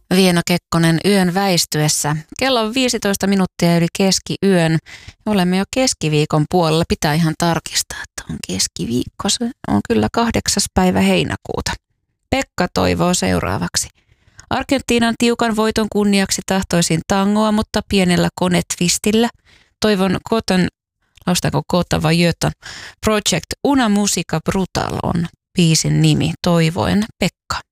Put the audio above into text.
Vieno Kekkonen yön väistyessä. Kello on 15 minuuttia yli keskiyön. Olemme jo keskiviikon puolella. Pitää ihan tarkistaa, että on keskiviikko. Se on kyllä 8. päivä heinäkuuta. Pekka toivoo seuraavaksi. Argentiinan tiukan voiton kunniaksi tahtoisin tangoa, mutta pienellä konetvistillä. Toivon Koton, laustaako Kota vai Jöton, Project Una Musica Brutal on biisin nimi. Toivoen Pekka.